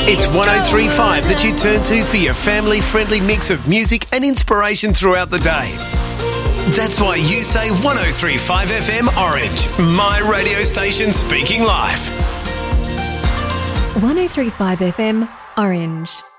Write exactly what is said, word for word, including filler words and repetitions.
It's one oh three point five that you turn to for your family-friendly mix of music and inspiration throughout the day. That's why you say one oh three point five F M Orange, my radio station speaking life. one oh three point five F M Orange.